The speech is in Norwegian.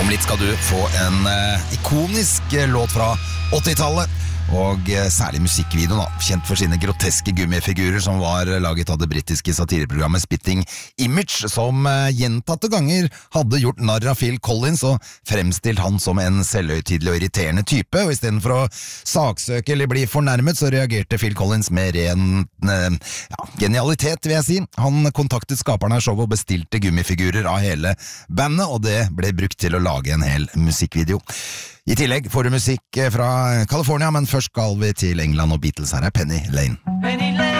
Om litt skal du få en ikonisk låt fra 80-tallet. Og særlig musikkvideoen da, kjent for sine groteske gummifigurer som var laget av det brittiske satireprogrammet Spitting Image, som gjentatte ganger hadde gjort narr av Phil Collins og fremstilt han som en selvhøytidelig og irriterende type, og i stedet for å saksøke eller bli fornærmet, så reagerte Phil Collins med ren genialitet, vil jeg si. Han kontaktet skaperne av showet og bestilte gummifigurer av hele bandet, og det ble brukt til å lage en hel musikkvideo. I tillegg får du musikk fra California, men først skal vi til England og Beatles. Her er Penny Lane.